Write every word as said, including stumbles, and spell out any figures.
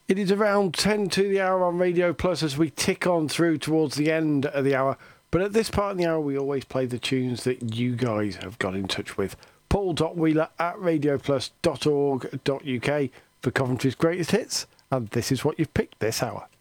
It is around ten to the hour on Radio Plus as we tick on through towards the end of the hour. But at this part of the hour, we always play the tunes that you guys have got in touch with. paul dot wheeler at radio plus dot org dot uk for Coventry's greatest hits. And this is what you've picked this hour.